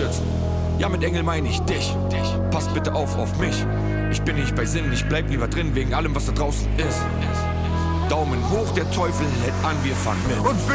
stürzen. Ja, mit Engel meine ich dich. Passt bitte auf mich. Ich bin nicht bei Sinn, ich bleib lieber drin, wegen allem, was da draußen ist. Daumen hoch, der Teufel hält an, wir fahren mit. Und